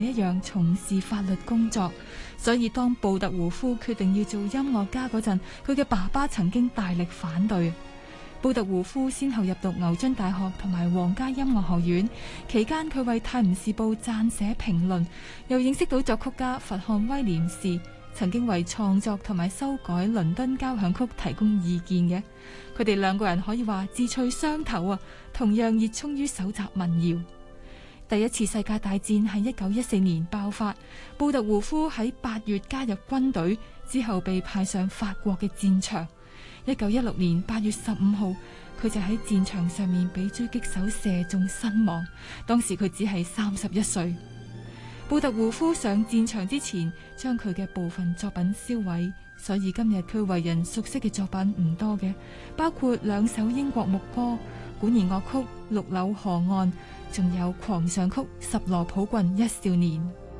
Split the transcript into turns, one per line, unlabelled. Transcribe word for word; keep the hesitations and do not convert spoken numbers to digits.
一樣從事法律工作，所以當布特胡夫決定要做音樂家嗰陣，佢嘅爸爸曾經大力反對。布特胡夫先後入讀牛津大學同埋皇家音樂學院，期間佢為《泰晤士報》撰寫評論，又認識到作曲家佛漢威廉士，曾經為創作同埋修改倫敦交響曲提供意見嘅。佢哋兩個人可以話志趣相投啊，同樣熱衷於搜集民謠。第一次世界大戰喺一九一四年爆發，布特胡夫喺八月加入軍隊，之後被派上法國嘅戰場。一九一六年八月十五號，佢就喺戰場上面被狙擊手射中身亡，當時佢只係三十一歲。布特胡夫上戰場之前，將佢嘅部分作品燒毀，所以今日佢為人熟悉嘅作品唔多嘅，包括兩首英國牧歌、管弦樂曲《綠柳河岸》，仲有狂想曲《十羅普郡一少年》。